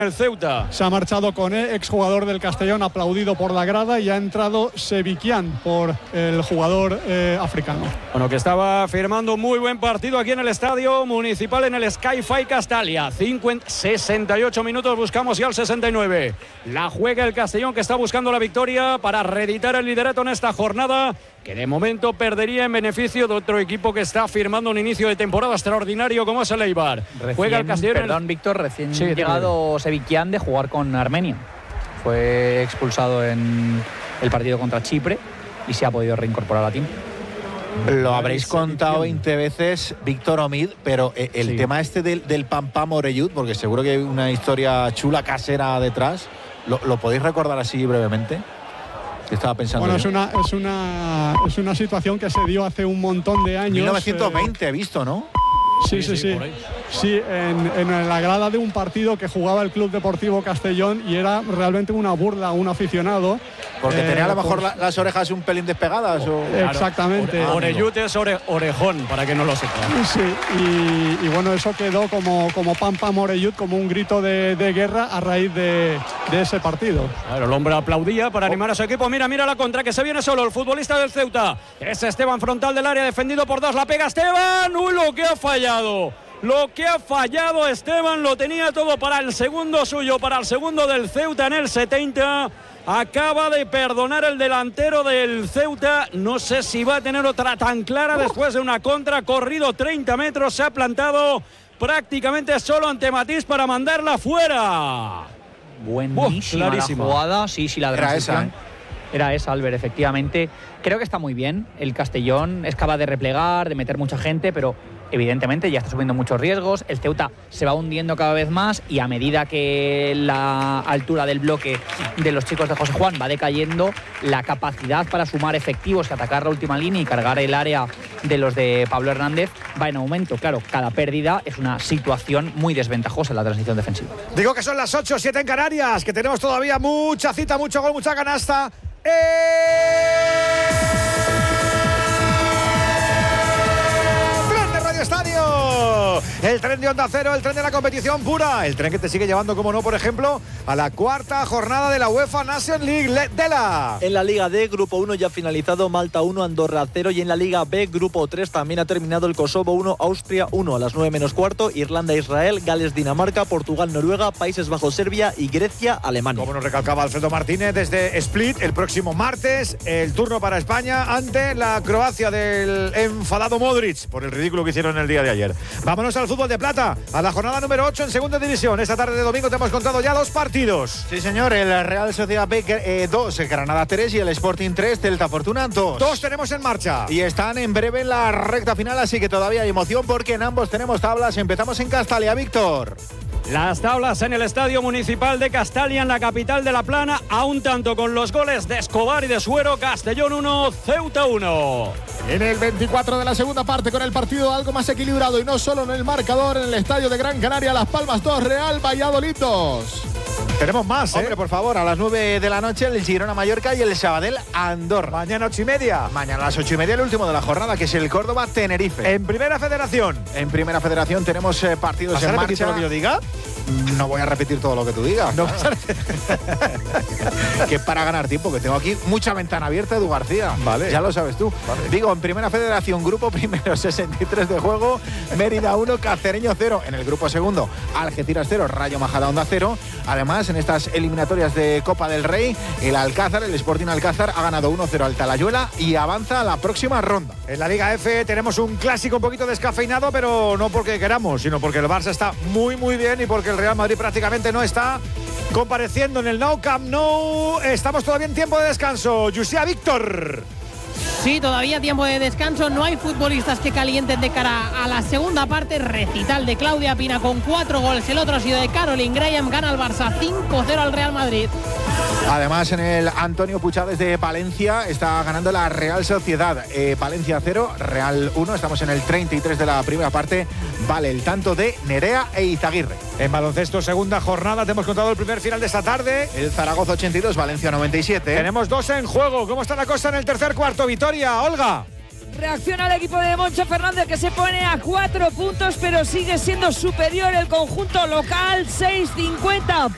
el Ceuta. Se ha marchado Koné, exjugador del Castellón, aplaudido por la grada, y ha entrado Sevikian por el jugador africano. Bueno, que estaba firmando un muy buen partido aquí en el Estadio Municipal, en el Sky-Fi Castalia. 68 minutos, buscamos ya el 69. La juega el Castellón, que está buscando la victoria para reeditar el liderato en esta jornada, que de momento perdería en beneficio de otro equipo que está firmando un inicio de temporada extraordinario como es el Eibar. Juega el Castellón. Perdón, Víctor, recién llegado Sevikian de jugar con Armenia. Fue expulsado en el partido contra Chipre y se ha podido reincorporar a tiempo. Lo habréis contado 20 veces, Víctor Omid, pero el tema este del Pampam Oreyud, porque seguro que hay una historia chula casera detrás, ¿lo podéis recordar así brevemente? Estaba pensando. Bueno, es una situación que se dio hace un montón de años. 1920 he visto, ¿no? Sí. Sí, en la grada de un partido que jugaba el Club Deportivo Castellón, y era realmente una burla a un aficionado. Porque tenía a lo mejor las orejas un pelín despegadas. Exactamente. Oreyud es orejón, para que no lo sepa. Sí, y bueno, eso quedó como Pam Pam Oreyud, como un grito de guerra a raíz de ese partido. Claro, el hombre aplaudía para animar a su equipo. Mira la contra, que se viene solo el futbolista del Ceuta. Es Esteban, frontal del área, defendido por dos. La pega Esteban. ¡Uy, lo que ha fallado! Lo que ha fallado Esteban, lo tenía todo para el segundo suyo, para el segundo del Ceuta en el 70. Acaba de perdonar el delantero del Ceuta. No sé si va a tener otra tan clara después de una contra. Corrido 30 metros, se ha plantado prácticamente solo ante Matís para mandarla fuera. Buenísima la jugada. Sí, la transición. Era esa, Albert, efectivamente. Creo que está muy bien. El Castellón es capaz de replegar, de meter mucha gente, pero evidentemente ya está subiendo muchos riesgos. El Ceuta se va hundiendo cada vez más, y a medida que la altura del bloque de los chicos de José Juan va decayendo, la capacidad para sumar efectivos y atacar la última línea y cargar el área de los de Pablo Hernández va en aumento. Claro, cada pérdida es una situación muy desventajosa en la transición defensiva. Digo que son las 8:07 en Canarias, que tenemos todavía mucha cita, mucho gol, mucha canasta. Estadio, el tren de Onda Cero, el tren de la competición pura, el tren que te sigue llevando, como no, por ejemplo, a la cuarta jornada de la UEFA Nations League. En la Liga D, Grupo 1 ya ha finalizado, Malta 1, Andorra 0, y en la Liga B, Grupo 3 también ha terminado el Kosovo 1, Austria 1, a las 9 menos cuarto, Irlanda, Israel, Gales, Dinamarca, Portugal, Noruega, Países Bajos, Serbia y Grecia, Alemania. Como nos recalcaba Alfredo Martínez desde Split, el próximo martes, el turno para España ante la Croacia del enfadado Modric por el ridículo que hicieron el día de ayer. Vámonos al fútbol de plata, a la jornada número 8 en segunda división. Esta tarde de domingo te hemos contado ya 2 partidos. Sí, señor, el Real Sociedad B 2, el Granada 3 y el Sporting 3, Delta Fortuna 2. 2 tenemos en marcha. Y están en breve en la recta final, así que todavía hay emoción porque en ambos tenemos tablas. Empezamos en Castalia, Víctor. Las tablas en el Estadio Municipal de Castalia, en la capital de La Plana, a un tanto, con los goles de Escobar y de Suero. Castellón 1, Ceuta 1. En el 24 de la segunda parte, con el partido algo más equilibrado, y no solo en el marcador, en el Estadio de Gran Canaria, Las Palmas 2, Real Valladolid 2. Tenemos más, Hombre, por favor, a las 9 de la noche el Girona Mallorca y el Sabadell Andorra. Mañana 8:30. Mañana a las 8:30 el último de la jornada, que es el Córdoba Tenerife. En Primera Federación. En Primera Federación tenemos partidos en marcha. Lo que yo diga? No voy a repetir todo lo que tú digas. No. Que para ganar tiempo, que tengo aquí mucha ventana abierta, Edu García. Vale. Ya lo sabes tú. Vale. Digo, en Primera Federación, grupo primero, 63 de juego, Mérida 1, Cacereño 0. En el grupo segundo, Algeciras 0, Rayo Majadahonda 0. Además, en estas eliminatorias de Copa del Rey, el Alcázar, el Sporting Alcázar, ha ganado 1-0 al Talayuela y avanza a la próxima ronda. En la Liga F tenemos un clásico un poquito descafeinado, pero no porque queramos, sino porque el Barça está muy, muy bien y porque el Real Madrid prácticamente no está compareciendo en el Nou Camp Nou. Estamos todavía en tiempo de descanso. Yusia, Víctor. Sí, todavía tiempo de descanso. No hay futbolistas que calienten de cara a la segunda parte. Recital de Claudia Pina con 4 goles. El otro ha sido de Caroline Graham. Gana el Barça 5-0 al Real Madrid. Además, en el Antonio Puchades de Palencia está ganando la Real Sociedad. Palencia 0, Real 1. Estamos en el 33 de la primera parte. Vale el tanto de Nerea e Izaguirre. En baloncesto, segunda jornada. Te hemos contado el primer final de esta tarde. El Zaragoza 82, Valencia 97. Tenemos 2 en juego. ¿Cómo está la cosa en el tercer cuarto? Vitoria, Olga. Reacciona el equipo de Moncho Fernández, que se pone a 4 puntos, pero sigue siendo superior el conjunto local. 6:50